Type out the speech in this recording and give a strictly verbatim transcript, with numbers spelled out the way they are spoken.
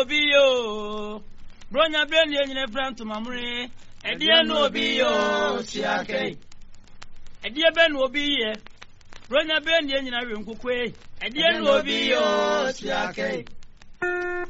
obi yo bronya brain ye nyine front mamre edie no obi yo siake edie be no obi ye bronya brain ye nyina we nkokwe edie no obi yo siake